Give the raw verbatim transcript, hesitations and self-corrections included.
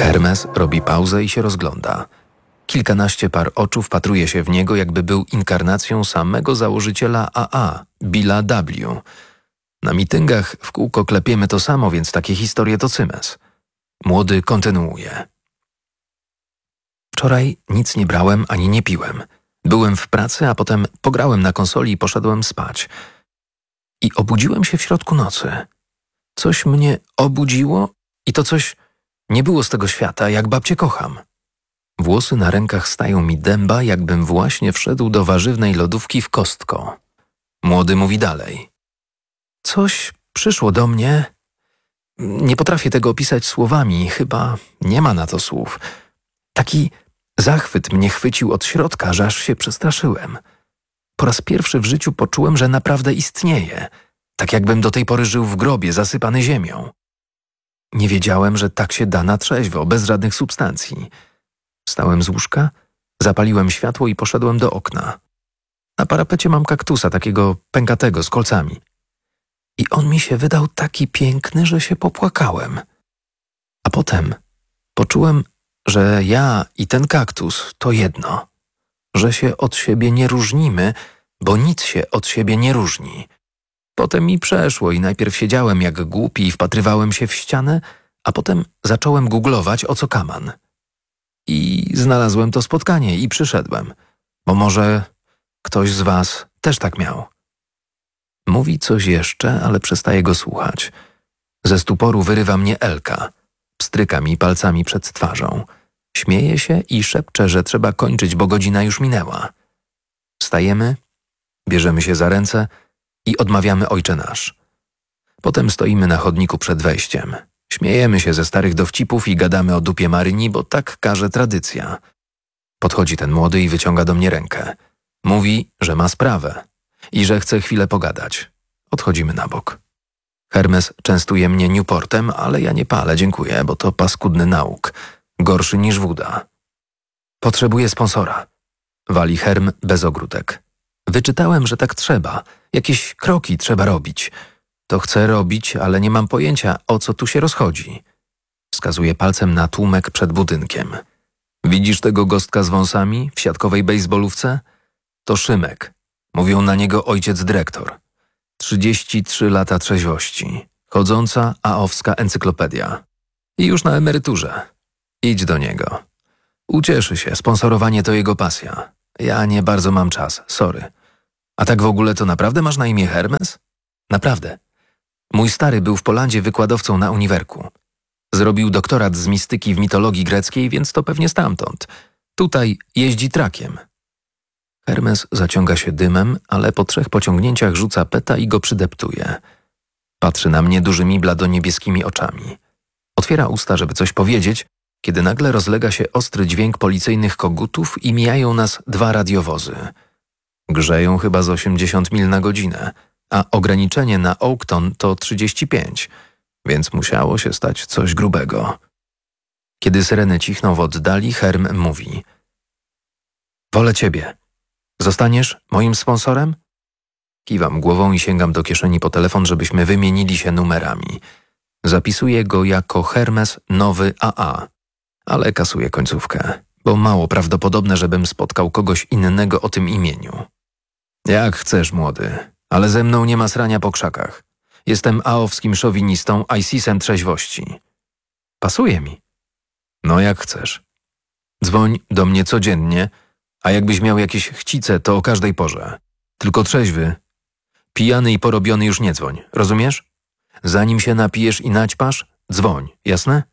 Hermes robi pauzę i się rozgląda. Kilkanaście par oczu wpatruje się w niego, jakby był inkarnacją samego założyciela A A, Billa W. Na mityngach w kółko klepiemy to samo, więc takie historie to cymes. Młody kontynuuje. Wczoraj nic nie brałem ani nie piłem. Byłem w pracy, a potem pograłem na konsoli i poszedłem spać. I obudziłem się w środku nocy. Coś mnie obudziło i to coś nie było z tego świata, jak babcię kocham. Włosy na rękach stają mi dęba, jakbym właśnie wszedł do warzywnej lodówki w Costco. Młody mówi dalej. Coś przyszło do mnie. Nie potrafię tego opisać słowami, chyba nie ma na to słów. Taki zachwyt mnie chwycił od środka, że aż się przestraszyłem. Po raz pierwszy w życiu poczułem, że naprawdę istnieje. Tak jakbym do tej pory żył w grobie, zasypany ziemią. Nie wiedziałem, że tak się da na trzeźwo, bez żadnych substancji. Wstałem z łóżka, zapaliłem światło i poszedłem do okna. Na parapecie mam kaktusa, takiego pękatego, z kolcami. I on mi się wydał taki piękny, że się popłakałem. A potem poczułem, że ja i ten kaktus to jedno. Że się od siebie nie różnimy, bo nic się od siebie nie różni. Potem mi przeszło i najpierw siedziałem jak głupi i wpatrywałem się w ścianę, a potem zacząłem googlować, o co kaman. I znalazłem to spotkanie i przyszedłem, bo może ktoś z was też tak miał. Mówi coś jeszcze, ale przestaje go słuchać. Ze stuporu wyrywa mnie Elka. Pstryka mi palcami przed twarzą. Śmieje się i szepcze, że trzeba kończyć, bo godzina już minęła. Wstajemy, bierzemy się za ręce i odmawiamy Ojcze Nasz. Potem stoimy na chodniku przed wejściem. Śmiejemy się ze starych dowcipów i gadamy o dupie Maryni, bo tak każe tradycja. Podchodzi ten młody i wyciąga do mnie rękę. Mówi, że ma sprawę i że chce chwilę pogadać. Odchodzimy na bok. Hermes częstuje mnie Newportem, ale ja nie palę, dziękuję, bo to paskudny nauk. Gorszy niż woda. Potrzebuję sponsora. Wali Herm bez ogródek. Wyczytałem, że tak trzeba. Jakieś kroki trzeba robić. To chcę robić, ale nie mam pojęcia, o co tu się rozchodzi. Wskazuje palcem na tłumek przed budynkiem. Widzisz tego gostka z wąsami w siatkowej bejsbolówce? To Szymek. Mówią na niego ojciec dyrektor. trzydzieści trzy lata trzeźwości. Chodząca aowska encyklopedia. I już na emeryturze. Idź do niego. Ucieszy się, sponsorowanie to jego pasja. Ja nie bardzo mam czas, sorry. A tak w ogóle to naprawdę masz na imię Hermes? Naprawdę. Mój stary był w Polandzie wykładowcą na uniwerku. Zrobił doktorat z mistyki w mitologii greckiej, więc to pewnie stamtąd. Tutaj jeździ trakiem. Hermes zaciąga się dymem, ale po trzech pociągnięciach rzuca peta i go przydeptuje. Patrzy na mnie dużymi bladoniebieskimi oczami. Otwiera usta, żeby coś powiedzieć, kiedy nagle rozlega się ostry dźwięk policyjnych kogutów i mijają nas dwa radiowozy. Grzeją chyba z osiemdziesiąt mil na godzinę, a ograniczenie na Oakton to trzydzieści pięć, więc musiało się stać coś grubego. Kiedy syreny cichną w oddali, Herm mówi: wolę ciebie. Zostaniesz moim sponsorem? Kiwam głową i sięgam do kieszeni po telefon, żebyśmy wymienili się numerami. Zapisuję go jako Hermes Nowy A A, ale kasuję końcówkę, bo mało prawdopodobne, żebym spotkał kogoś innego o tym imieniu. Jak chcesz, młody, ale ze mną nie ma srania po krzakach. Jestem aowskim szowinistą, ajsisem trzeźwości. Pasuje mi. No jak chcesz. Dzwoń do mnie codziennie, a jakbyś miał jakieś chcice, to o każdej porze. Tylko trzeźwy. Pijany i porobiony już nie dzwoń, rozumiesz? Zanim się napijesz i naćpasz, dzwoń, jasne?